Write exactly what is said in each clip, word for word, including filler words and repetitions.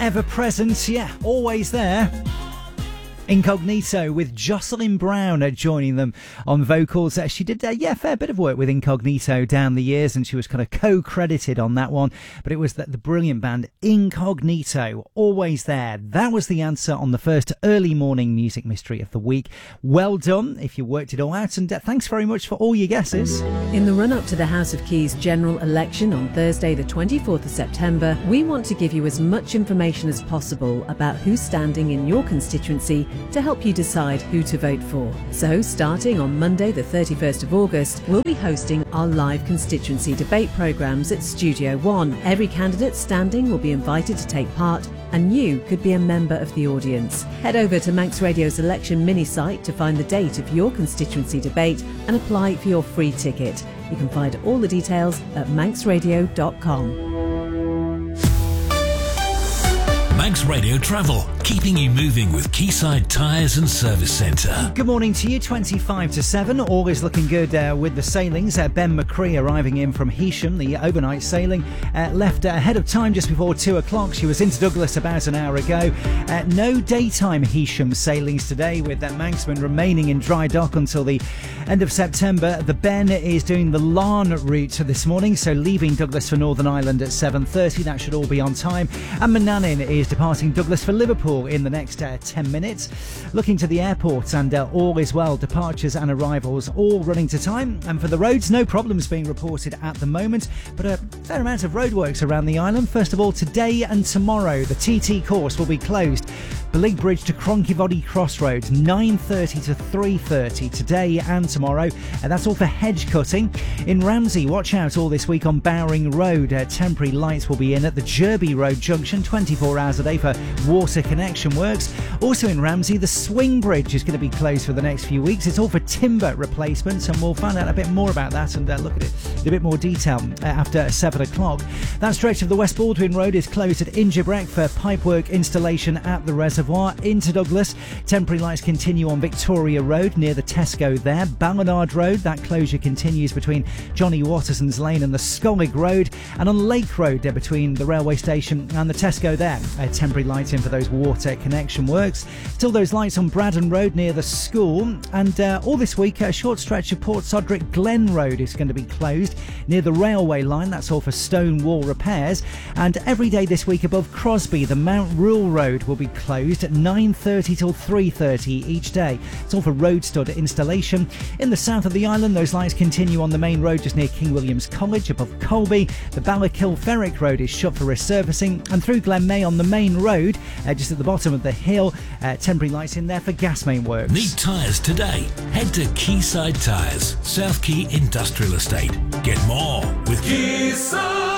Ever present, yeah, always there. Incognito with Jocelyn Brown uh, joining them on vocals. Uh, she did, uh, yeah, a fair bit of work with Incognito down the years, and she was kind of co-credited on that one. But it was the, the brilliant band Incognito, always there. That was the answer on the first early morning music mystery of the week. Well done if you worked it all out, and uh, thanks very much for all your guesses. In the run-up to the House of Keys general election on Thursday the twenty-fourth of September, we want to give you as much information as possible about who's standing in your constituency to help you decide who to vote for. So, starting on Monday the thirty-first of August, we'll be hosting our live constituency debate programmes at Studio One. Every candidate standing will be invited to take part, and you could be a member of the audience. Head over to Manx Radio's election mini-site to find the date of your constituency debate and apply for your free ticket. You can find all the details at manx radio dot com. Manx Radio Travel, keeping you moving with Quayside Tyres and Service Centre. Good morning to you, twenty-five to seven. All is looking good uh, with the sailings. Uh, Ben McCree arriving in from Heysham, the overnight sailing. Uh, left uh, ahead of time just before two o'clock. She was into Douglas about an hour ago. Uh, no daytime Heysham sailings today, with that Manxman remaining in dry dock until the end of September. The Ben is doing the Larne route this morning, so leaving Douglas for Northern Ireland at seven thirty. That should all be on time. And Manannan is departing Douglas for Liverpool in the next uh, ten minutes. Looking to the airport, and uh, all is well. Departures and arrivals all running to time. And for the roads, no problems being reported at the moment, but a fair amount of roadworks around the island. First of all, today and tomorrow, the T T course will be closed. Belig Bridge to Cronkyvoddy Crossroads, nine thirty to three thirty today and tomorrow. And that's all for hedge cutting. In Ramsey, watch out all this week on Bowring Road. Uh, temporary lights will be in at the Jerby Road junction, twenty-four hours a day for water connection works. Also in Ramsey, the Swing Bridge is going to be closed for the next few weeks. It's all for timber replacements, and we'll find out a bit more about that and uh, look at it in a bit more detail uh, after seven o'clock. That stretch of the West Baldwin Road is closed at Ingerbreck for pipework installation at the reservoir. Into Douglas, temporary lights continue on Victoria Road near the Tesco there. Ballinard Road, that closure continues between Johnny Watterson's Lane and the Scolig Road, and on Lake Road uh, between the railway station and the Tesco there. Uh, temporary lights in for those water connection works. Still those lights on Braddon Road near the school, and uh, all this week a short stretch of Port Sodrick Glen Road is going to be closed near the railway line. That's all for stone wall repairs. And every day this week above Crosby, the Mount Rule Road will be closed at nine thirty till three thirty each day. It's all for road stud installation. In the south of the island, those lights continue on the main road just near King William's College above Colby. The Ballakill Ferrick Road is shut for resurfacing, and through Glenmay on the main road, uh, just at the bottom of the hill, uh, temporary lights in there for gas main works. Need tyres today? Head to Quayside Tyres, South Quay Industrial Estate. Get more with Quayside.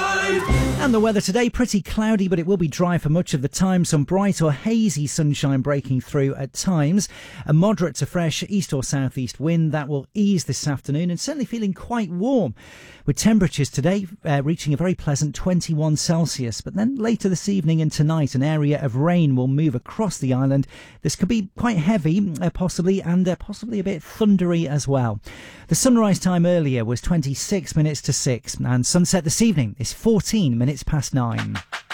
And the weather today, pretty cloudy, but it will be dry for much of the time. Some bright or hazy sunshine breaking through at times. A moderate to fresh east or southeast wind that will ease this afternoon, and certainly feeling quite warm, with temperatures today uh, reaching a very pleasant twenty-one Celsius. But then later this evening and tonight, an area of rain will move across the island. This could be quite heavy, uh, possibly, and uh, possibly a bit thundery as well. The sunrise time earlier was twenty-six minutes to six, and sunset this evening is fourteen minutes past nine.